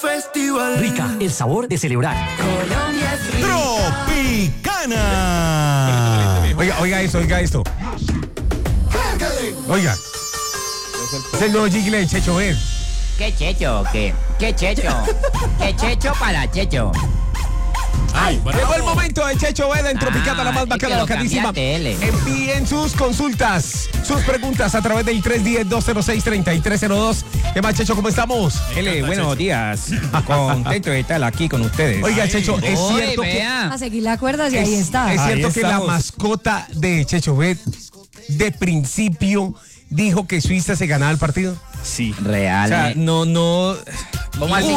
festival. Rica, el sabor de celebrar. Colombia es rica. Tropicana. Oiga esto. Oiga. Es el nuevo jingle de Checho Ver. ¿Qué Checho? ¿Qué Checho? ¿Qué Checho para Checho? Ay, llegó el momento de Checho Veda en Tropicana, la más bacana, localísima. Envíen sus consultas, sus preguntas a través del 310-206-3302. ¿Qué más, Checho? ¿Cómo estamos? Buenos días. Contento de estar aquí con ustedes. Oiga, Checho, es cierto que... A seguir las cuerdas y ahí está. Es cierto que la estamos. mascota de Checho Ved de principio dijo que Suiza se ganaba el partido. Sí. Real. O sea, no. ¿Cómo así?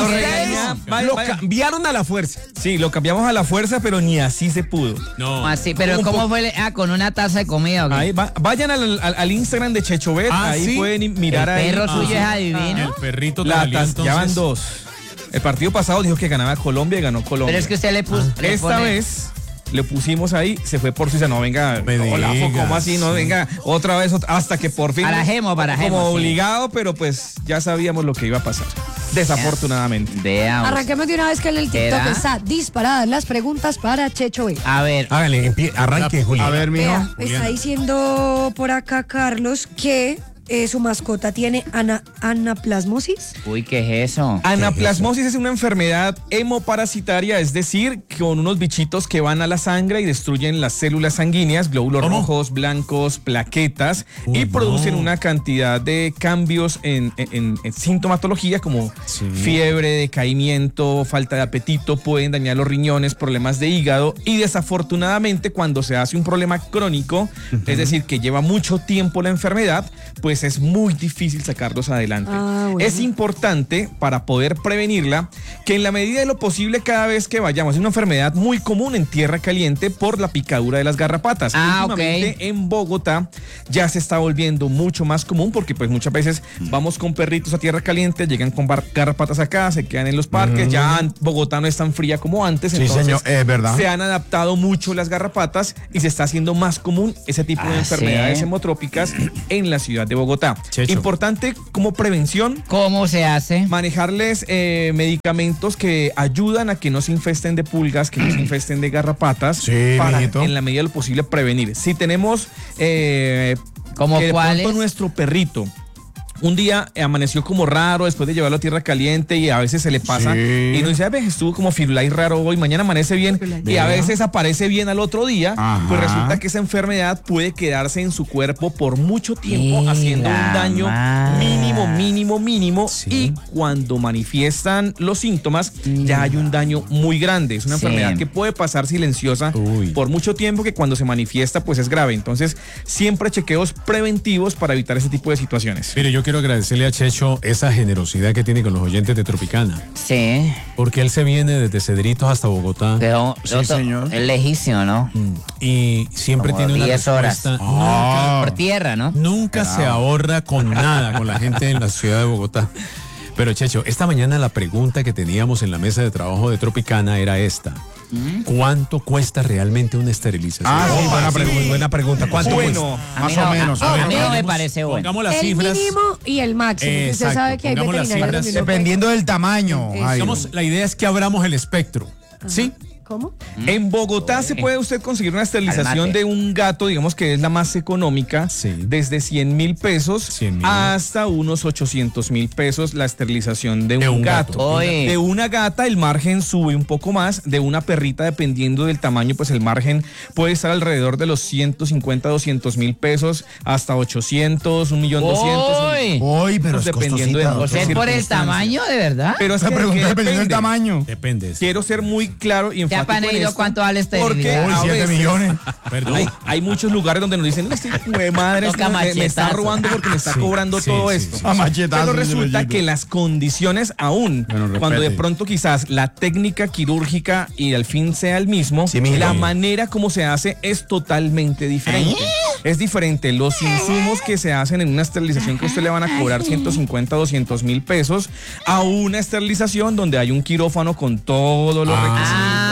Lo cambiaron a la fuerza. Sí, lo cambiamos a la fuerza, pero ni así se pudo. ¿Cómo así? Pero ¿cómo fue? Con una taza de comida. ¿O qué? Ahí vayan al Instagram de Checho Bet, ahí ¿sí? pueden mirar El ahí. perro suyo es adivino. El perrito Ya entonces. van dos. El partido pasado dijo que ganaba Colombia y ganó Colombia. Pero es que usted le puso. Esta vez le pusimos ahí, se fue por Suiza. No, venga, Me hola, digas. ¿cómo así? No, venga, otra vez, hasta que por fin. Barajemos, Como sí. obligado, pero pues ya sabíamos lo que iba a pasar. Desafortunadamente. Veamos. Arranquemos de una vez que en el TikTok ¿Será? está disparadas las preguntas para Checho B. A ver. Hágale, arranque, Julio. A ver, mijo. Vea, está diciendo por acá Carlos que su mascota tiene anaplasmosis. Uy, ¿qué es eso? Anaplasmosis es una enfermedad hemoparasitaria, es decir, con unos bichitos que van a la sangre y destruyen las células sanguíneas, glóbulos rojos, blancos, plaquetas, y producen una cantidad de cambios en sintomatología como fiebre, decaimiento, falta de apetito, pueden dañar los riñones, problemas de hígado, y desafortunadamente cuando se hace un problema crónico, es decir, que lleva mucho tiempo la enfermedad, pues es muy difícil sacarlos adelante. Bueno. Es importante para poder prevenirla que en la medida de lo posible cada vez que vayamos, es una enfermedad muy común en tierra caliente por la picadura de las garrapatas. Últimamente en Bogotá ya se está volviendo mucho más común porque pues muchas veces vamos con perritos a tierra caliente, llegan con garrapatas acá, se quedan en los parques, ya Bogotá no es tan fría como antes, Sí, entonces señor, es verdad. se han adaptado mucho las garrapatas y se está haciendo más común ese tipo de enfermedades ¿sí? hemotrópicas en la ciudad de Bogotá. Checho. Importante como prevención ¿Cómo se hace? manejarles medicamentos que ayudan a que no se infesten de pulgas, que no se infesten de garrapatas, Sí, para mijito. en la medida de lo posible prevenir. Si tenemos ¿Cómo que de cuáles? pronto nuestro perrito un día amaneció como raro después de llevarlo a tierra caliente y a veces se le pasa Sí. y nos dice, a veces estuvo como firulais raro hoy, mañana amanece bien y a veces aparece bien al otro día, Ajá. pues resulta que esa enfermedad puede quedarse en su cuerpo por mucho tiempo haciendo un daño mínimo y cuando manifiestan los síntomas ya hay un daño muy grande. Es una Sí. enfermedad que puede pasar silenciosa por mucho tiempo, que cuando se manifiesta pues es grave. Entonces siempre chequeos preventivos para evitar ese tipo de situaciones. Mire, yo quiero agradecerle a Checho esa generosidad que tiene con los oyentes de Tropicana. Sí. Porque él se viene desde Cedritos hasta Bogotá. Pero señor. es lejísimo, ¿no? Y siempre Como tiene una 10 horas. respuesta. Por tierra, ¿no? Nunca se ahorra con nada con la gente en la ciudad de Bogotá. Pero Checho, esta mañana la pregunta que teníamos en la mesa de trabajo de Tropicana era esta. ¿Cuánto cuesta realmente una esterilización? Buena pregunta. ¿Cuánto Bueno, Más o menos. A mí no me parece bueno. Pongamos las El cifras. mínimo y el máximo. Usted Exacto, sabe que hay pongamos las veterinarios cifras. donde uno Dependiendo del tamaño. Eso. Ay, Digamos, la idea es que abramos el espectro. ¿Sí? ¿Cómo? en Bogotá se puede usted conseguir una esterilización Calmate. de un gato, digamos que es la más económica, Sí. desde 100,000 pesos 100,000. hasta unos 800,000 pesos la esterilización de un gato. Oye. De una gata el margen sube un poco más, de una perrita dependiendo del tamaño pues el margen puede estar alrededor de los 150, 200,000 pesos hasta 800, 1.200.000. Uy, pero es dependiendo de costosita, O muchas sea, es por el circunstancias. tamaño, ¿de verdad? Pero es Esa que pregunta dependiendo del depende. tamaño. Depende. Quiero ser muy claro y ¿Ya enfático han en ido esto, cuánto vale este porque video? Uy, a 7 veces millones. Perdón. hay muchos lugares donde nos dicen, este hijo de madre Toca me está machetazo. robando porque me está cobrando sí, todo sí, esto. sí, A machetazos, Pero ese resulta bellito. que las condiciones aún, Bueno, cuando de respete. pronto quizás la técnica quirúrgica y al fin sea el mismo, Sí, mijito. la manera como se hace es totalmente diferente. Es diferente los insumos que se hacen en una esterilización que a usted le van a cobrar 150, 200,000 pesos a una esterilización donde hay un quirófano con todos los requisitos.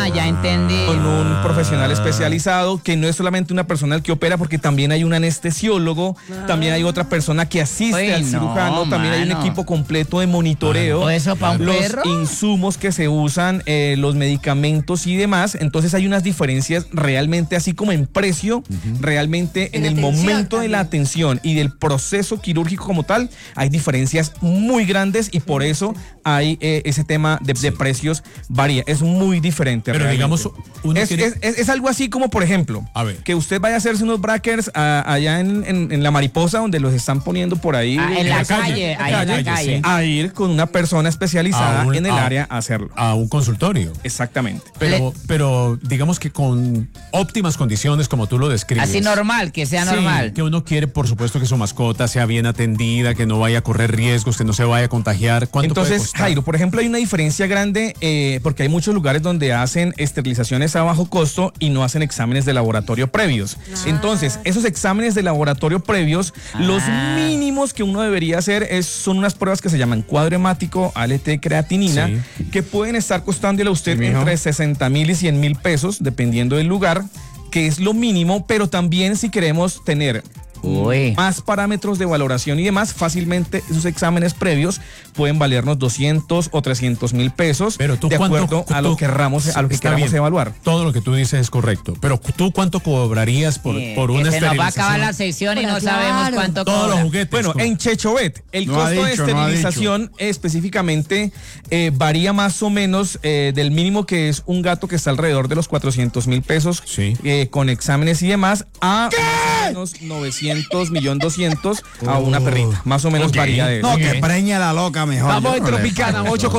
ya entendí. Con un profesional especializado, que no es solamente una persona el que opera, porque también hay un anestesiólogo, también hay otra persona que asiste Uy, al cirujano, también hay un mano. equipo completo de monitoreo. ¿O eso para un los perro? insumos que se usan, los medicamentos y demás. Entonces hay unas diferencias realmente, así como en precio, realmente en el momento de la atención y del proceso quirúrgico como tal, hay diferencias muy grandes y por eso hay ese tema de precios varía. Es muy diferente. Pero realmente. digamos, uno Es algo así como, por ejemplo, A ver. que usted vaya a hacerse unos brackers allá en La Mariposa, donde los están poniendo por ahí. En la calle, ahí en la calle. Sí. A ir con una persona especializada A un- en el a- área a hacerlo. a un consultorio. Exactamente. Pero digamos que con óptimas condiciones, como tú lo describes. Así normal, que sea Sí, normal. que uno quiere, por supuesto, que su mascota sea bien atendida, que no vaya a correr riesgos, que no se vaya a contagiar. ¿Cuánto puede Entonces, costar? Jairo, por ejemplo, hay una diferencia grande porque hay muchos lugares donde hacen esterilizaciones a bajo costo y no hacen exámenes de laboratorio previos. Entonces, esos exámenes de laboratorio previos, los mínimos que uno debería hacer son unas pruebas que se llaman cuadro hemático, ALT, creatinina, Sí. que pueden estar costándole a usted entre 60,000 y 100,000 pesos, dependiendo del lugar, que es lo mínimo, pero también si queremos tener Uy. más parámetros de valoración y demás, fácilmente esos exámenes previos pueden valernos 200 o 300,000 pesos, Pero tú de cuánto- acuerdo a lo tú- que queramos, a lo que Está queramos bien. evaluar. Todo lo que tú dices es correcto. Pero tú cuánto cobrarías por una Se nos va a esterilización? acabar la sección y no Claro. sabemos cuánto Todos los cobra. juguetes. Bueno, como- en Chechovet, el No ha costo de dicho, no ha esterilización específicamente varía más o menos del mínimo, que es un gato que está alrededor de los 400,000 pesos, Sí. con exámenes y demás, a más o menos 900, 1.200.000 a una perrita. Más o menos varía de eso. No, que preña la loca mejor. Vamos Yo en no le- Tropicana,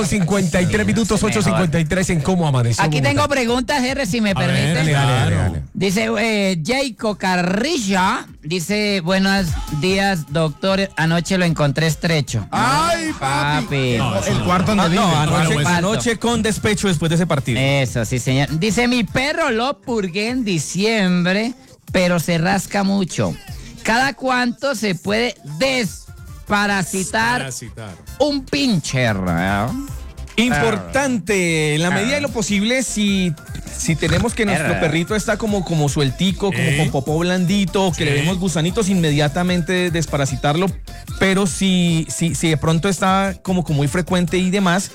8:53 minutos, 8:53 en cómo amaneció. Aquí tengo Bogotá. preguntas, R, si me A ver, permite. claro. Dice Jayco Carrilla, dice, buenos días, doctor, anoche lo encontré estrecho. Ay, papi. Papi. No, El cuarto donde vive. No, anoche, Claro, pues. anoche con despecho después de ese partido. Eso, sí, señor. Dice, mi perro lo purgué en diciembre, pero se rasca mucho. ¿Cada cuánto se puede desparasitar Parasitar. un pincher? Importante, en la medida de lo posible, si tenemos que nuestro perrito está como sueltico, como con popó blandito, que le vemos gusanitos, inmediatamente desparasitarlo. Pero si de pronto está como muy frecuente y demás,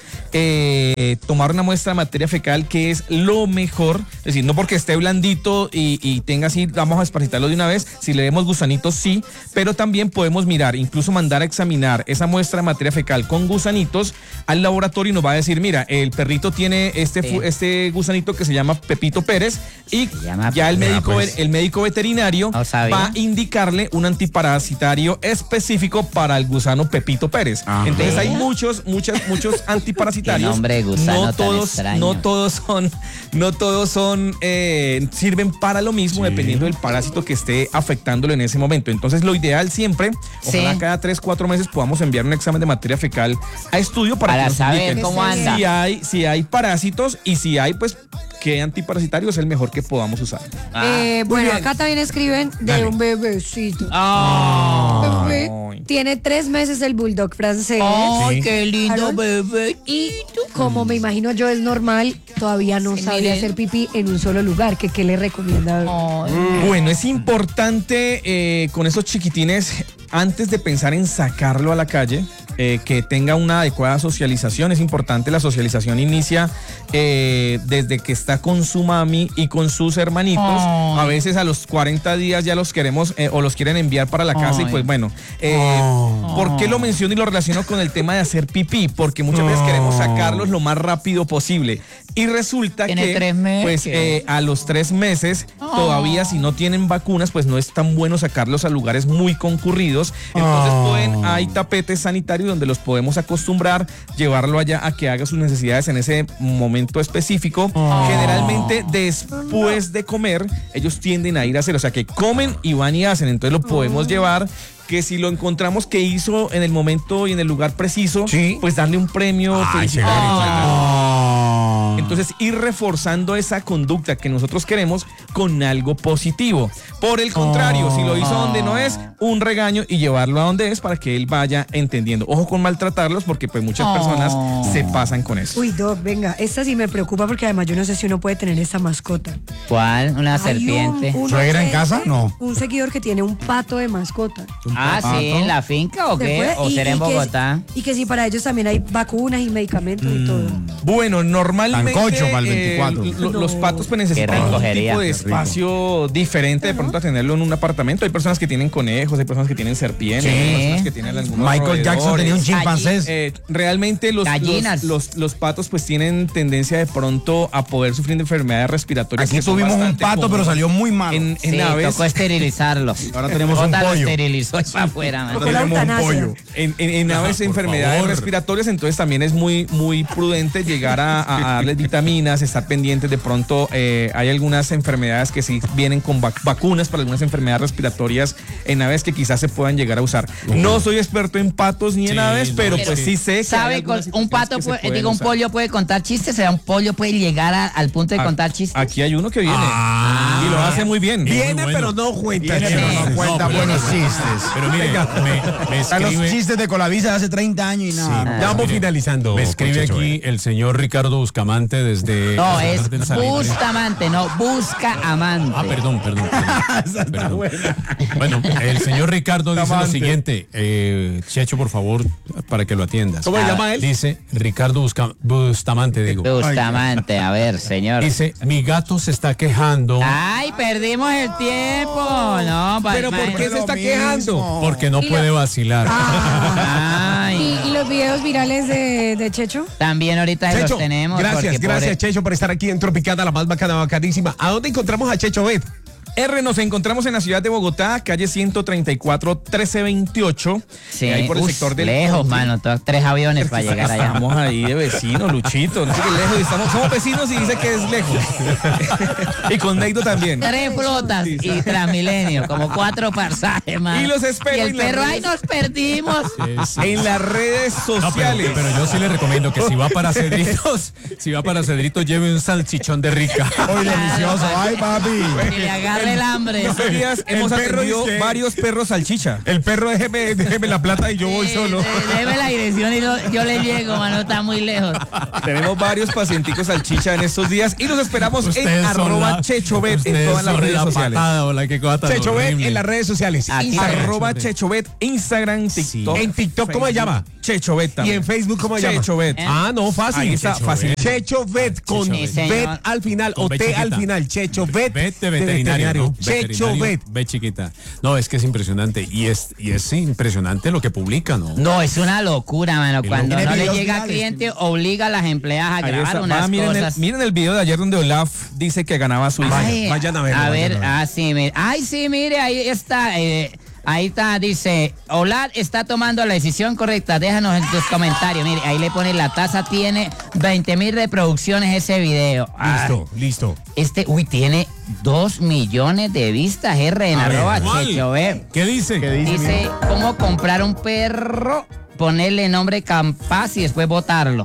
tomar una muestra de materia fecal, que es lo mejor. Es decir, no porque esté blandito y tenga así, vamos a desparasitarlo de una vez. Si le vemos gusanitos, sí, pero también podemos mirar, incluso mandar a examinar esa muestra de materia fecal con gusanitos al laboratorio y nos va a decir, mira, el perrito tiene este gusanito que se llama Pepito Pérez, y llama ya el Pepito. médico veterinario No sabía. va a indicarle un antiparasitario específico para el gusano Pepito Pérez. Ah. Entonces hay Vea. muchos antiparasitarios. Qué nombre de gusano no tan todos, extraño. no todos son sirven para lo mismo, dependiendo del parásito que esté afectándolo en ese momento. Entonces lo ideal siempre, ojalá Sí. cada 3-4 meses podamos enviar un examen de materia fecal a estudio para que nos saber indiquen cómo anda. si hay parásitos y si hay, pues, qué antiparasitario es el mejor que podamos usar. Bueno, acá también escriben de un bebecito. Ah. Bebé, tiene 3 meses el bulldog francés. Ay, qué lindo Claro. bebé. Y como me imagino yo es normal, todavía no Sí, sabía miren. hacer pipí en un solo lugar. ¿Qué le recomienda? Bueno, es importante con esos chiquitines, antes de pensar en sacarlo a la calle, que tenga una adecuada socialización. Es importante, la socialización inicia desde que está con su mami y con sus hermanitos. Ay. A veces a los 40 días ya los queremos o los quieren enviar para la casa. Ay. Y pues bueno, ¿por qué lo menciono y lo relaciono con el tema de hacer pipí? Porque muchas veces queremos sacarlos lo más rápido posible. Y resulta Tiene que 3 meses. pues a los 3 meses todavía, si no tienen vacunas, pues no es tan bueno sacarlos a lugares muy concurridos. Entonces hay tapetes sanitarios donde los podemos acostumbrar, llevarlo allá a que haga sus necesidades en ese momento específico. Generalmente después de comer, ellos tienden a ir a hacer, o sea que comen y van y hacen. Entonces lo podemos llevar, que si lo encontramos que hizo en el momento y en el lugar preciso, Sí. pues darle un premio, Ay, felicitarlo. Entonces, ir reforzando esa conducta que nosotros queremos con algo positivo. Por el contrario, si lo hizo donde no es, un regaño y llevarlo a donde es para que él vaya entendiendo. Ojo con maltratarlos porque pues muchas personas se pasan con eso. Uy, Doc, venga, esta sí me preocupa porque además yo no sé si uno puede tener esa mascota. ¿Cuál? Una Hay serpiente. un ¿Suegra en oyente, casa? No. Un seguidor que tiene un pato de mascota. Sí, ¿en la finca o ¿Se qué? puede? ¿O será en Bogotá? Y que sí, para ellos también hay vacunas y medicamentos y todo. Bueno, normalmente Sancocho para el 24. Los patos pues necesitan Qué un recogería. tipo de Qué rico. espacio diferente de pronto a tenerlo en un apartamento. Hay personas que tienen conejos, hay personas que tienen serpientes, hay personas que tienen algunos Michael Jackson tenía un chimpancé. Realmente Gallinas. los patos pues tienen tendencia de pronto a poder sufrir de enfermedades respiratorias. Aquí que son tuvimos un bastante pato, pero comunes. salió muy malo. En Sí, aves, tocó esterilizarlo. Ahora tenemos un Jota lo pollo. esterilizó y para afuera, man. Tocó la tenemos un eutanasia. pollo. en aves Por enfermedades favor. respiratorias, entonces también es muy prudente llegar a darles vitaminas, estar pendientes. De pronto hay algunas enfermedades que sí vienen con vacunas para algunas enfermedades respiratorias en aves que quizás se puedan llegar a usar. No soy experto en patos ni en Sí, aves, no, pero es pues que- sí sé que ¿Sabe? hay algunas Un pato, situaciones que se pueden un usar. pollo puede contar chistes, o sea, un pollo puede llegar al punto de contar chistes. Aquí hay uno que viene y lo hace muy bien. Viene, bueno. pero no cuenta. Viene, Pero pero no cuenta pero buenos no. chistes. Pero mire, me Están los escribe, chistes de Colavisa de hace 30 años y nada. Sí. Ya vamos Mire, finalizando. me escribe Conchecho, aquí el señor Ricardo Buscamante desde... No, es del Salitre. Bustamante, no, busca amante. Ah, perdón. Perdón. Bueno, el señor Ricardo dice lo Bustamante. siguiente. Checho, por favor, para que lo atiendas. ¿Cómo se llama él? Dice Ricardo Bustamante, digo. Bustamante, a ver, señor. Dice, mi gato se está quejando Ay, perdimos el tiempo. No, Pero ¿por qué se está quejando? porque no puede vacilar. Ay, ¿Y los videos virales de Checho? también ahorita Checho, los tenemos. gracias, porque gracias pobre- Checho por estar aquí en Tropicana, la más bacana, bacanísima. ¿A dónde encontramos a Checho Bet? Nos encontramos en la ciudad de Bogotá, calle 134, 1328. Sí, Ahí por el sector del lejos, Country. mano, 3 aviones para llegar allá. Estamos ahí de vecinos, Luchito. No sé qué lejos. Somos vecinos y dice que es lejos. Y con Neito también. 3 flotas y Transmilenio, como 4 pasajes, man. Y los espero Y el en las perro, redes. ay, nos perdimos. En las redes No, sociales. pero yo sí le recomiendo que si va para Cedritos, lleve un salchichón de rica. Hoy delicioso. Ay, papi. Que le agarre el hambre. Estos días hemos perro atendido dice- varios perros salchicha. El perro, déjeme la plata y yo voy solo. Deme la dirección y yo le llego, mano, está muy lejos. Tenemos varios pacienticos salchicha en estos días y los esperamos en Ustedes son arroba Chechobet en ustedes todas las son redes la sociales. patada, hola, qué cosa tan Checho Bet horrible. en las redes sociales. Aquí Instagram. Arroba Chechobet, Instagram, TikTok. En TikTok, ¿cómo se llama? Chechobet Y también. en Facebook, ¿cómo se llama? Chechobet. Ah, no, fácil. Ahí está, Checho fácil. Bet. Checho Bet con Checho Bet. Bet Señor. al final Con o B T al chiquita. final. Checho Bet Bet de veterinario, ¿no? Checho Veterinario, Bet. B chiquita. No, es que es impresionante. Y es impresionante lo que publica, ¿no? No, es una locura, mano. Cuando tiene no le videos llega virales, cliente, obliga a las empleadas a Ahí grabar está. unas miren, cosas. miren el video de ayer donde Olaf dice que ganaba su hija. Ay, vayan a verlo, A ver, vayan a verlo. sí, mire. Ay, sí, mire, ahí está. Ahí está, dice, Olad está tomando la decisión correcta. Déjanos en tus comentarios. Mire, ahí le pone la taza, tiene 20,000 reproducciones ese video. Listo. Tiene 2 millones de vistas, R en A ver, arroba ¿cuál? Checho, ve. ¿Qué dice? Dice, ¿cómo comprar un perro? Ponerle nombre Campas y después botarlo.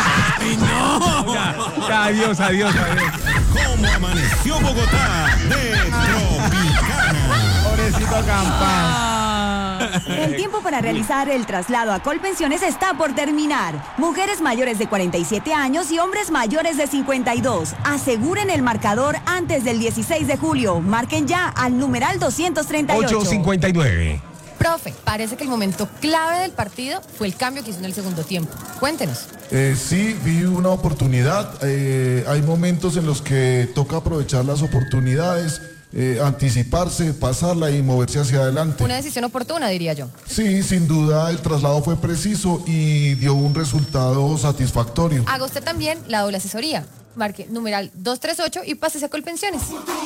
Ya, adiós. ¿Cómo amaneció Bogotá de Tropicana? Pobrecito Campas. El tiempo para realizar el traslado a Colpensiones está por terminar. Mujeres mayores de 47 años y hombres mayores de 52. Aseguren el marcador antes del 16 de julio. Marquen ya al numeral 238. 8:59. Profe, parece que el momento clave del partido fue el cambio que hizo en el segundo tiempo. Cuéntenos. Sí, vi una oportunidad. Hay momentos en los que toca aprovechar las oportunidades, anticiparse, pasarla y moverse hacia adelante. Una decisión oportuna, diría yo. Sí, sin duda el traslado fue preciso y dio un resultado satisfactorio. Haga usted también la doble asesoría. Marque numeral 238 y pásese a Colpensiones.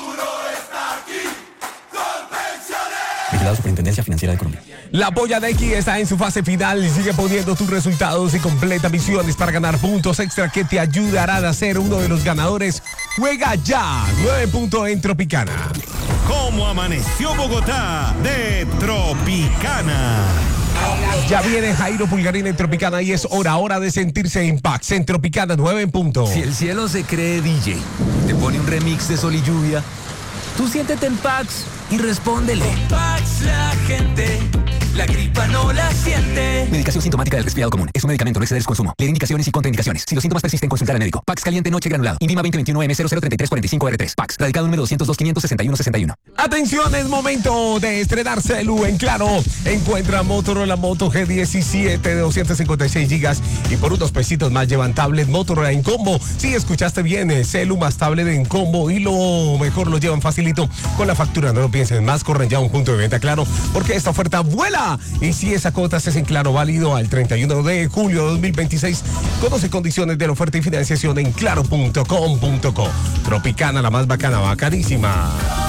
Vigilado Superintendencia Financiera de Colombia. La Polla de X está en su fase final y sigue poniendo tus resultados y completa misiones para ganar puntos extra que te ayudarán a ser uno de los ganadores. Juega ya 9 puntos en Tropicana. ¿Cómo amaneció Bogotá de Tropicana? Ya viene Jairo Pulgarín en Tropicana y es hora de sentirse en Pax en Tropicana 9 en punto. Si el cielo se cree DJ, te pone un remix de Sol y Lluvia, tú siéntete en Pax y respóndele. Con Pax la gente, la gripa no la siente. Medicación sintomática del resfriado común. Es un medicamento, no exceder su consumo. Leer indicaciones y contraindicaciones. Si los síntomas persisten, consultar al médico. Pax caliente noche granulado. Invima 2021M003345R3. Pax. Radicado número 202-561-61. Atención, es momento de estrenar celu en Claro. Encuentra Motorola Moto G17 de 256 gigas y por unos pesitos más llevan tablet Motorola en combo. Sí, escuchaste bien, celu más tablet en combo y lo mejor lo llevan facilito con la factura. No lo piensen más, corren ya a un punto de venta Claro porque esta oferta vuela. Y si esa cuota es en Claro, válido al 31 de julio de 2026. Conoce condiciones de la oferta y financiación en claro.com.co. Tropicana, la más bacana, bacanísima.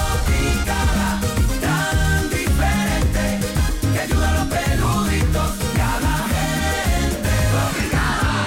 Tan diferente que ayuda a los peluditos y a la gente.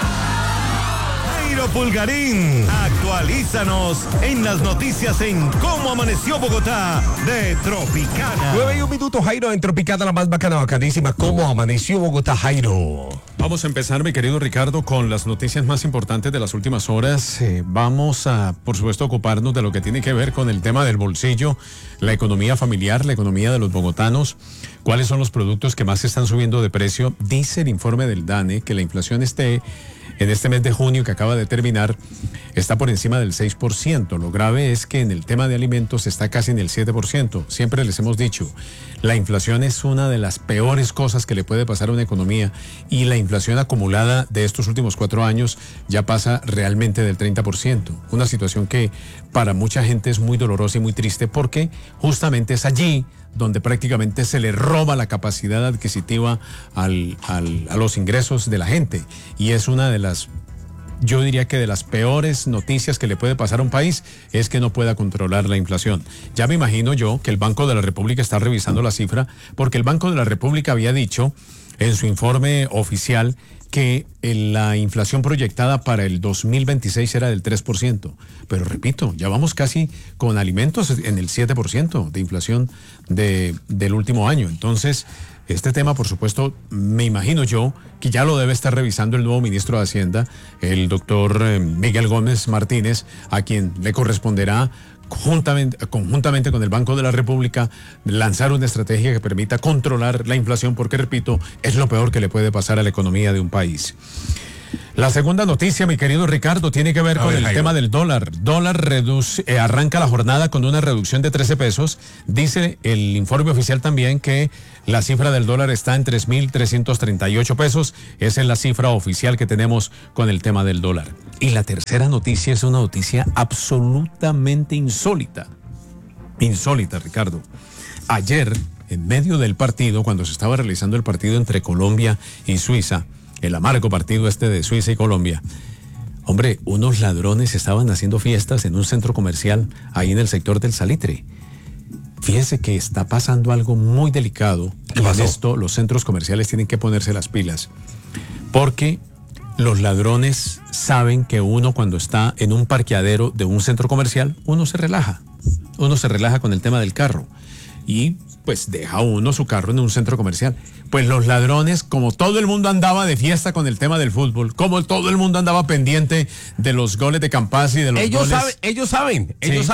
Jairo Pulgarín, actualízanos en las noticias en Cómo Amaneció Bogotá de Tropicana. 9:01, Jairo, en Tropicana, la más bacana, bacanísima. ¿Cómo amaneció Bogotá, Jairo? Vamos a empezar, mi querido Ricardo, con las noticias más importantes de las últimas horas. Vamos a, por supuesto, ocuparnos de lo que tiene que ver con el tema del bolsillo, la economía familiar, la economía de los bogotanos. ¿Cuáles son los productos que más están subiendo de precio? Dice el informe del DANE que la inflación en este mes de junio que acaba de terminar, está por encima del 6%. Lo grave es que en el tema de alimentos está casi en el 7%. Siempre les hemos dicho, la inflación es una de las peores cosas que le puede pasar a una economía y la inflación acumulada de estos últimos 4 años ya pasa realmente del 30%. Una situación que para mucha gente es muy dolorosa y muy triste porque justamente es allí donde prácticamente se le roba la capacidad adquisitiva a los ingresos de la gente. Y es una de las, yo diría que de las peores noticias que le puede pasar a un país, es que no pueda controlar la inflación. Ya me imagino yo que el Banco de la República está revisando la cifra, porque el Banco de la República había dicho en su informe oficial que la inflación proyectada para el 2026 era del 3%. Pero repito, ya vamos casi con alimentos en el 7% de inflación del último año. Entonces, este tema, por supuesto, me imagino yo que ya lo debe estar revisando el nuevo ministro de Hacienda, el doctor Miguel Gómez Martínez, a quien le corresponderá conjuntamente con el Banco de la República lanzar una estrategia que permita controlar la inflación, porque repito, es lo peor que le puede pasar a la economía de un país. La segunda noticia, mi querido Ricardo, tiene que ver con el tema del dólar. Arranca la jornada con una reducción de 13 pesos. Dice el informe oficial también que la cifra del dólar está en 3.338 pesos. Esa es la cifra oficial que tenemos con el tema del dólar. Y la tercera noticia es una noticia absolutamente insólita. Insólita, Ricardo. Ayer, en medio del partido, cuando se estaba realizando el partido entre Colombia y Suiza, el amargo partido de Suiza y Colombia, hombre, unos ladrones estaban haciendo fiestas en un centro comercial ahí en el sector del Salitre. Fíjese que está pasando algo muy delicado. Y en esto los centros comerciales tienen que ponerse las pilas, porque los ladrones saben que uno, cuando está en un parqueadero de un centro comercial, uno se relaja con el tema del carro y pues deja uno su carro en un centro comercial. Pues los ladrones, como todo el mundo andaba de fiesta con el tema del fútbol, como todo el mundo andaba pendiente de los goles de Campas y de los goles... Ellos saben,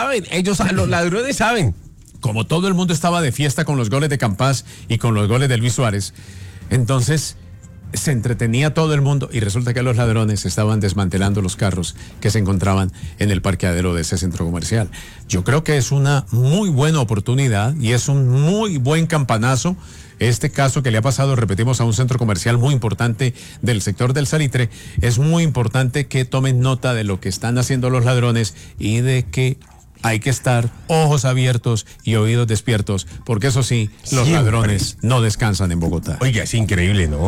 los ladrones saben. Como todo el mundo estaba de fiesta con los goles de Campas y con los goles de Luis Suárez, entonces se entretenía todo el mundo y resulta que los ladrones estaban desmantelando los carros que se encontraban en el parqueadero de ese centro comercial. Yo creo que es una muy buena oportunidad y es un muy buen campanazo. Este caso que le ha pasado, repetimos, a un centro comercial muy importante del sector del Salitre, es muy importante que tomen nota de lo que están haciendo los ladrones y de que hay que estar ojos abiertos y oídos despiertos, porque eso sí, los ladrones no descansan en Bogotá. Oiga, es increíble, ¿no?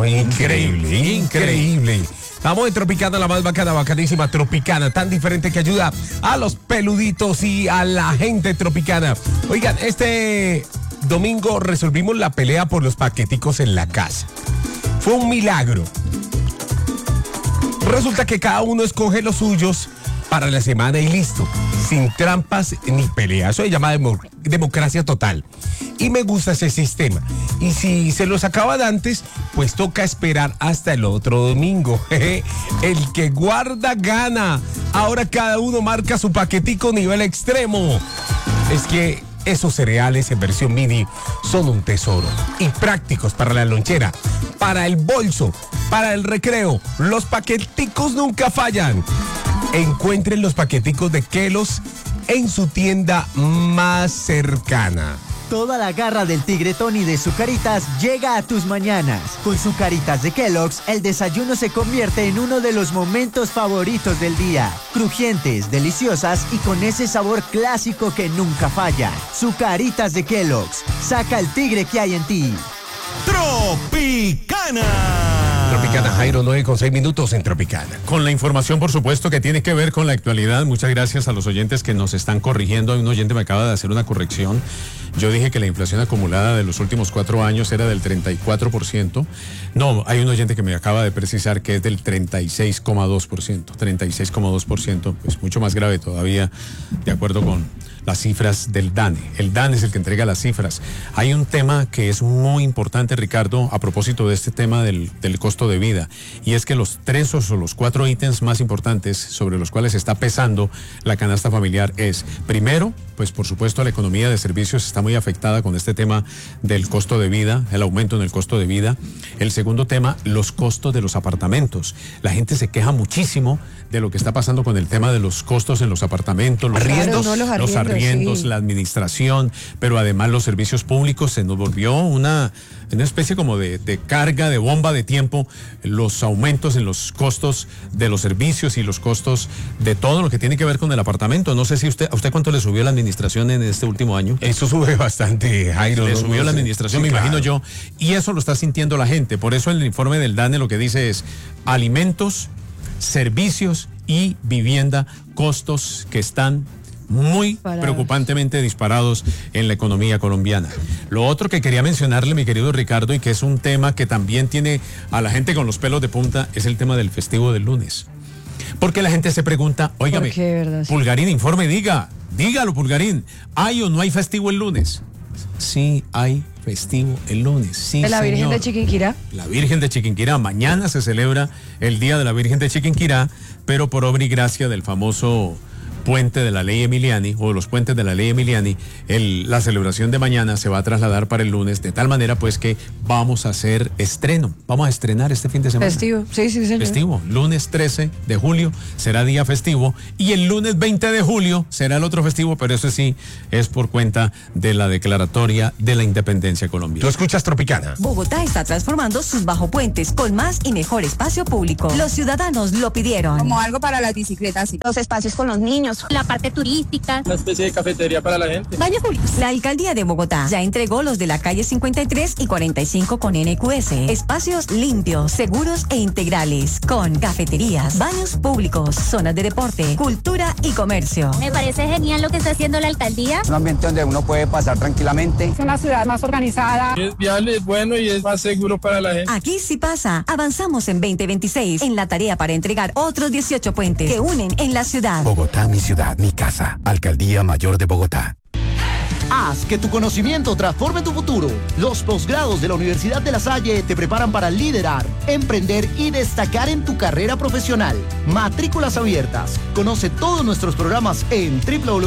Increíble. Estamos en Tropicana, la más bacana, bacanísima Tropicana, tan diferente que ayuda a los peluditos y a la gente tropicana. Oigan, este domingo resolvimos la pelea por los paqueticos en la casa. Fue un milagro. Resulta que cada uno escoge los suyos para la semana y listo. Sin trampas ni peleas. Eso se llama democracia total. Y me gusta ese sistema. Y si se los acaban antes, pues toca esperar hasta el otro domingo. El que guarda gana. Ahora cada uno marca su paquetico nivel extremo. Es que esos cereales en versión mini son un tesoro. Y prácticos para la lonchera, para el bolso, para el recreo. Los paqueticos nunca fallan. Encuentren los paqueticos de Kellogg's en su tienda más cercana. Toda la garra del tigre Tony de Zucaritas llega a tus mañanas. Con Zucaritas de Kellogg's, el desayuno se convierte en uno de los momentos favoritos del día. Crujientes, deliciosas y con ese sabor clásico que nunca falla. Zucaritas de Kellogg's. Saca el tigre que hay en ti. Tropicana. Tropicana, Jairo, 9:06 en Tropicana. Con la información, por supuesto, que tiene que ver con la actualidad. Muchas gracias a los oyentes que nos están corrigiendo. Un oyente me acaba de hacer una corrección. Yo dije que la inflación acumulada de los últimos 4 años era del 34%. No, hay un oyente que me acaba de precisar que es del 36,2%. 36,2%, pues mucho más grave todavía, de acuerdo con las cifras del DANE. El DANE es el que entrega las cifras. Hay un tema que es muy importante, Ricardo, a propósito de este tema del costo de vida, y es que los 3 o los 4 ítems más importantes sobre los cuales está pesando la canasta familiar es, primero, pues por supuesto la economía de servicios está muy afectada con este tema del costo de vida, el aumento en el costo de vida. El segundo tema, los costos de los apartamentos. La gente se queja muchísimo de lo que está pasando con el tema de los costos en los apartamentos, los arriendos, sí, la administración, pero además los servicios públicos. Se nos volvió una especie como de carga, de bomba de tiempo, los aumentos en los costos de los servicios y los costos de todo lo que tiene que ver con el apartamento. No sé si a usted cuánto le subió la administración en este último año. Eso sube bastante, Jairo. Le subió la administración, sí, me imagino yo, y eso lo está sintiendo la gente. Por eso el informe del DANE lo que dice es alimentos, servicios y vivienda, costos que están muy preocupantemente disparados en la economía colombiana. Lo otro que quería mencionarle, mi querido Ricardo, y que es un tema que también tiene a la gente con los pelos de punta, es el tema del festivo del lunes. Porque la gente se pregunta, óigame, Pulgarín, informe, dígalo, Pulgarín, ¿hay o no hay festivo el lunes? Sí, hay festivo el lunes, sí, ¿de la Virgen señor. de Chiquinquirá? La Virgen de Chiquinquirá. Mañana se celebra el Día de la Virgen de Chiquinquirá, pero por obra y gracia del famoso puente de la Ley Emiliani, o los puentes de la Ley Emiliani, la celebración de mañana se va a trasladar para el lunes, de tal manera pues que vamos a hacer estreno, vamos a estrenar este fin de semana. Festivo, sí, señor. Festivo, lunes 13 de julio será día festivo, y el lunes 20 de julio será el otro festivo, pero eso sí es por cuenta de la declaratoria de la independencia colombiana. ¿Tú escuchas Tropicana? Bogotá está transformando sus bajopuentes con más y mejor espacio público. Los ciudadanos lo pidieron. Como algo para las bicicletas, sí. Los espacios con los niños, la parte turística. Una especie de cafetería para la gente. Baños públicos. La alcaldía de Bogotá ya entregó los de la calle 53 y 45 con NQS. Espacios limpios, seguros e integrales, con cafeterías, baños públicos, zonas de deporte, cultura y comercio. Me parece genial lo que está haciendo la alcaldía. Un ambiente donde uno puede pasar tranquilamente. Es una ciudad más organizada. Es viable, es bueno y es más seguro para la gente. Aquí sí pasa. Avanzamos en 2026 en la tarea para entregar otros 18 puentes que unen en la ciudad. Bogotá, mi ciudad, mi casa. Alcaldía Mayor de Bogotá. Haz que tu conocimiento transforme tu futuro. Los posgrados de la Universidad de La Salle te preparan para liderar, emprender y destacar en tu carrera profesional. Matrículas abiertas. Conoce todos nuestros programas en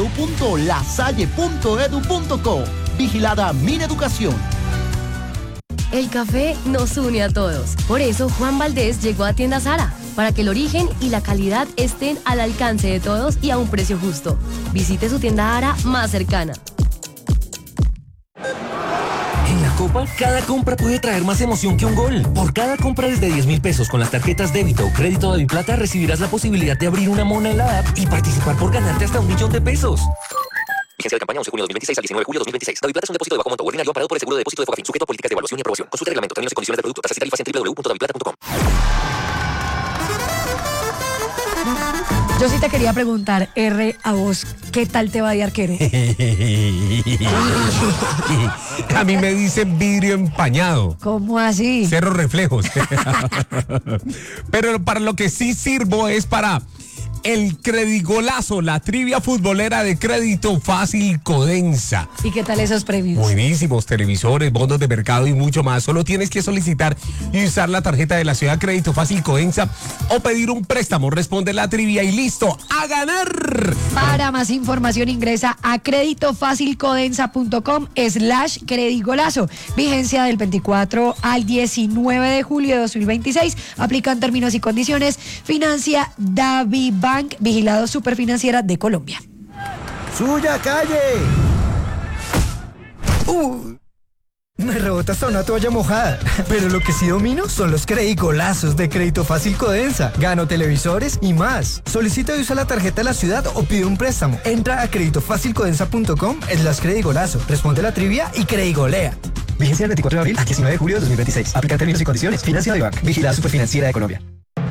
www.lasalle.edu.co. Vigilada Mineducación. El café nos une a todos. Por eso Juan Valdés llegó a Tienda Zara, para que el origen y la calidad estén al alcance de todos y a un precio justo. Visite su tienda Zara más cercana. En la Copa, cada compra puede traer más emoción que un gol. Por cada compra desde 10.000 pesos con las tarjetas débito o crédito de Biplata, recibirás la posibilidad de abrir una mona en la app y participar por ganarte hasta $1.000.000. Vigencia de campaña 11 de junio de 2026 al 19 de julio de 2026. DaviPlata es un depósito de bajo monto ordinario amparado por el seguro de depósito de Fogafín, sujeto a políticas de evaluación y aprobación. Consulte el reglamento, términos y condiciones del producto, tasas y tarifas en www.daviplata.com. Yo sí te quería preguntar, R, a vos, ¿qué tal te va de arquero? A mí me dicen vidrio empañado. ¿Cómo así? Cerro reflejos. Pero para lo que sí sirvo es para el Credigolazo, la trivia futbolera de Crédito Fácil Codensa. ¿Y qué tal esos premios? Buenísimos, televisores, bonos de mercado y mucho más. Solo tienes que solicitar y usar la tarjeta de la ciudad Crédito Fácil Codensa o pedir un préstamo. Responde la trivia y listo, ¡a ganar! Para más información ingresa a creditofacilcodensa.com/Credigolazo. Vigencia del 24 al 19 de julio de 2026. Aplican términos y condiciones. Financia DaviBank, vigilado Superfinanciera de Colombia. ¡Suya, calle! Me rebota hasta una toalla mojada. Pero lo que sí domino son los Credigolazos de Crédito Fácil Codensa. Gano televisores y más. Solicita y usa la tarjeta de la ciudad o pide un préstamo. Entra a creditofacilcodensa.com/Credigolazo. Responde la trivia y credigolea. Vigencia del 24 de abril al 19 de julio de 2026. Aplica términos y condiciones. Financia DaviBank, vigilada Superfinanciera de Colombia.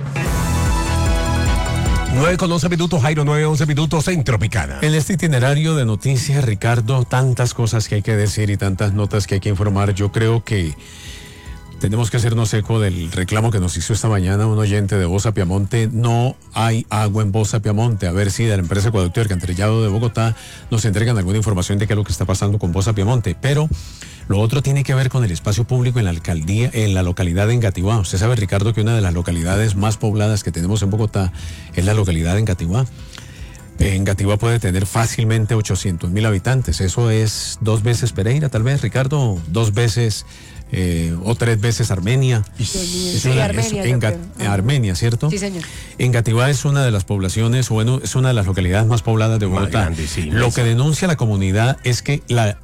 9:11 Jairo, 9:11 en Tropicana. En este itinerario de noticias, Ricardo, tantas cosas que hay que decir y tantas notas que hay que informar. Yo creo que tenemos que hacernos eco del reclamo que nos hizo esta mañana un oyente de Bosa Piamonte. No hay agua en Bosa Piamonte. A ver si de la empresa Acueducto y Alcantarillado de Bogotá nos entregan alguna información de qué es lo que está pasando con Bosa Piamonte. Pero lo otro tiene que ver con el espacio público en la alcaldía, en la localidad de Engativá. Usted sabe, Ricardo, que una de las localidades más pobladas que tenemos en Bogotá es la localidad de Engativá. Engativá puede tener fácilmente 800.000 habitantes. Eso es 2 veces Pereira, tal vez, Ricardo, 2 veces o 3 veces Armenia. Armenia, ¿cierto? Sí, señor. Engativá es una de las poblaciones, bueno, es una de las localidades más pobladas de Bogotá. Lo que denuncia la comunidad es que la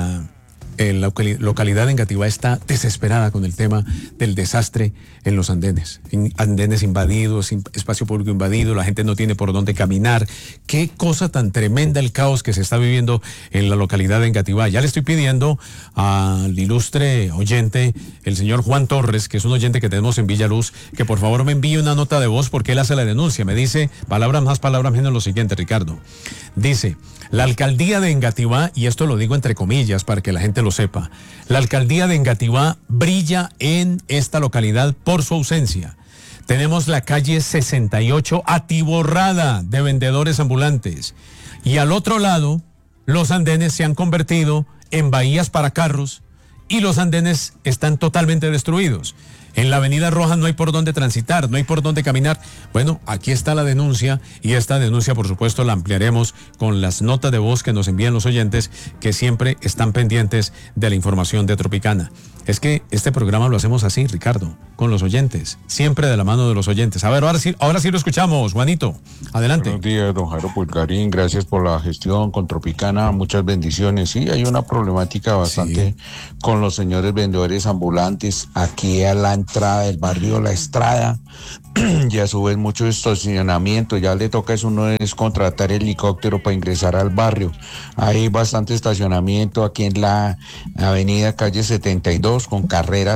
localidad de Engativá está desesperada con el tema del desastre en los andenes. Andenes invadidos, espacio público invadido, la gente no tiene por dónde caminar. Qué cosa tan tremenda el caos que se está viviendo en la localidad de Engativá. Ya le estoy pidiendo al ilustre oyente, el señor Juan Torres, que es un oyente que tenemos en Villaluz, que por favor me envíe una nota de voz porque él hace la denuncia. Me dice, palabras más, palabras menos, lo siguiente, Ricardo. Dice, la alcaldía de Engativá, y esto lo digo entre comillas para que la gente lo sepa, la alcaldía de Engativá brilla en esta localidad por su ausencia. Tenemos la calle 68 atiborrada de vendedores ambulantes y al otro lado los andenes se han convertido en bahías para carros y los andenes están totalmente destruidos. En la avenida Roja no hay por dónde transitar, no hay por dónde caminar. Bueno, aquí está la denuncia y esta denuncia, por supuesto, la ampliaremos con las notas de voz que nos envían los oyentes que siempre están pendientes de la información de Tropicana. Es que este programa lo hacemos así, Ricardo, con los oyentes, siempre de la mano de los oyentes. A ver, ahora sí lo escuchamos, Juanito. Adelante. Buenos días, don Jairo Pulgarín, gracias por la gestión con Tropicana, muchas bendiciones. Sí, hay una problemática bastante con los señores vendedores ambulantes aquí a la entrada del barrio La Estrada y a su vez mucho estacionamiento. Ya le toca es uno es contratar helicóptero para ingresar al barrio. Hay bastante estacionamiento aquí en la avenida calle 72 con carrera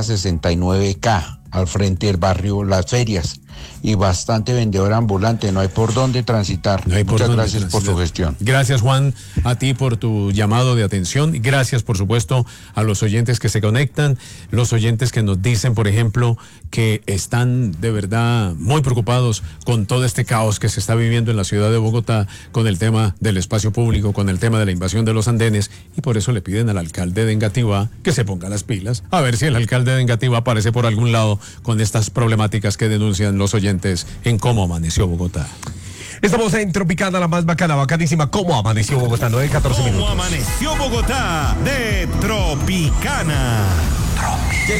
69K al frente del barrio Las Ferias y bastante vendedor ambulante, no hay por dónde transitar. Muchas gracias por su gestión. Gracias, Juan, a ti por tu llamado de atención. Gracias, por supuesto, a los oyentes que se conectan, los oyentes que nos dicen, por ejemplo, que están de verdad muy preocupados con todo este caos que se está viviendo en la ciudad de Bogotá, con el tema del espacio público, con el tema de la invasión de los andenes, y por eso le piden al alcalde de Engativá que se ponga las pilas, a ver si el alcalde de Engativá aparece por algún lado con estas problemáticas que denuncian los oyentes en Cómo Amaneció Bogotá. Estamos en Tropicana, la más bacana, bacanísima. ¿Cómo amaneció Bogotá? 9:14 minutos. ¿Cómo amaneció Bogotá? De Tropicana.